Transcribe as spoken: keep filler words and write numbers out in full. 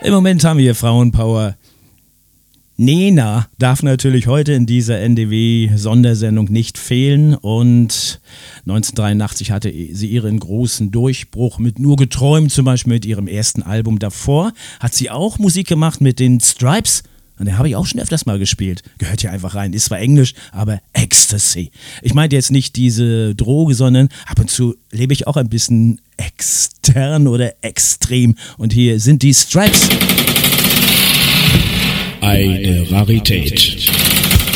Im Moment haben wir Frauenpower. Nena darf natürlich heute in dieser N D W-Sondersendung nicht fehlen und neunzehnhundertdreiundachtzig hatte sie ihren großen Durchbruch mit Nur geträumt, zum Beispiel mit ihrem ersten Album. Davor hat sie auch Musik gemacht mit den Stripes. Und den habe ich auch schon öfters mal gespielt. Gehört hier einfach rein. Ist zwar Englisch, aber Ecstasy. Ich meinte jetzt nicht diese Droge, sondern ab und zu lebe ich auch ein bisschen extern oder extrem. Und hier sind die Stripes. Eine Rarität.